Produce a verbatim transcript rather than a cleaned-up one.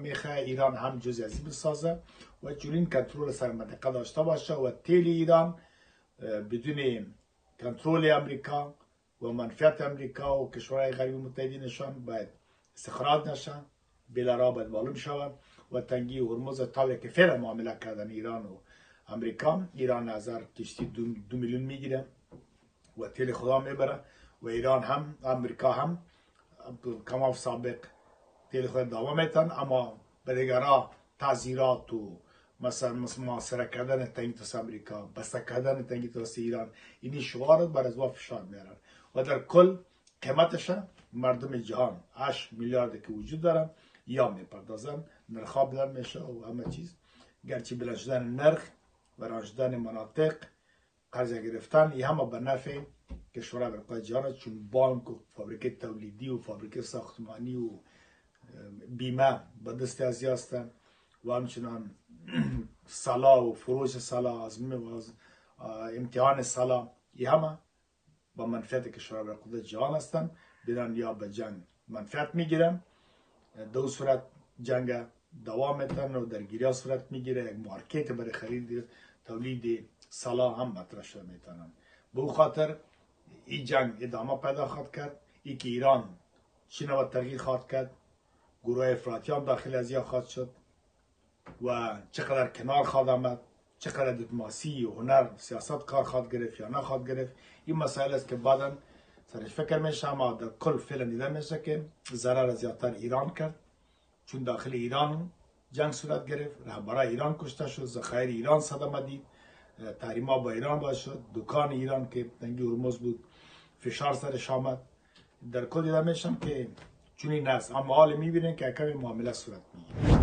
میخواه ایران هم جزء از این بسازه و چنین کنترل سر منطقه داشته باشه و تیل ایران بدون کنترل امریکا و منفعت امریکا و کشورهای غربی متحدینشان باید استخراج نشن، بلارا باید معلوم شود و تنگی هرمز طوری که فعلا معامله کردن ایران و امریکا. ایران نظر کشتی دو, دو میلیون میگیره و تیل خدا میبره و ایران هم امریکا هم کما سابق تیل خود دوام میتن، اما به دیگرها تعذیرات و مثلا محاصره کردن تنگی توس امریکا، بسته کردن تنگی توس ایران، اینی شعارات بر از فشار میارن و در کل قیمتش مردم جهان هشت میلیارد که وجود دارن یا میپردازن، نرخ بلند میشه و همه چیز، گرچه بلند شدن نرخ و راه شدن مناطق، قرض گرفتن، این همه به نفع کشورهای اروپای جهان، چون بانک و فابریکه تولیدی و فابریکه ساختمانی و بیمه به دست از هستند و همچنان سلاح و فروش سلاح، از امتحان سلاح، این همه با منفعت کشورهای اروپای جهان هستند. بیران یا به جنگ منفعت میگیرن، دو صورت جنگ دوام میتن و درگیری ها صورت میگیره، یک مارکت برای خرید تولید سلاح هم مطرح شده میتونن. به او خاطر این جنگ ادامه پیدا خواهد کرد. ای که ایران چین و تغییر خواهد کرد، گروه افراطی هم داخل از یا خواهد شد و چقدر کنار خواهد آمد، چقدر دیپلماسی و هنر سیاست کار خواهد گرفت یا نخواهد گرفت، این مسائل است که بعدا سرش فکر میشه. اما در کل فعلا دیده میشه که ضرر زیادتر ایران کرد، چون داخل ایران جنگ صورت گرفت، رهبرای ایران کشته شد، ذخایر ایران صدمه دید، تحریما با ایران باعث شد، دکان ایران که تنگی هرمز بود فشار سرش آمد. در کل دیده میشم که چنین است، اما حال میبینین که کمی معامله صورت میگیره.